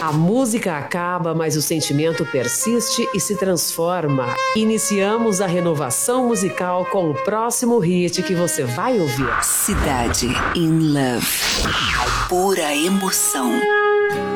A música acaba, mas o sentimento persiste e se transforma. Iniciamos a renovação musical com o próximo hit que você vai ouvir. Cidade in Love. Pura emoção.